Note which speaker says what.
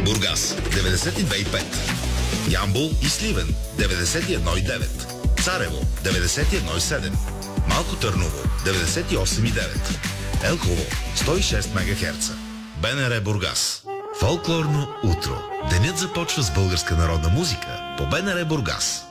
Speaker 1: Бургас 92,5. Ямбол и Сливен 91,9. Царево 91,7. Малко Търново 98,9. Елхово 106 МГц. БНР Бургас. Фолклорно утро. Денят започва с българска народна музика по БНР Бургас.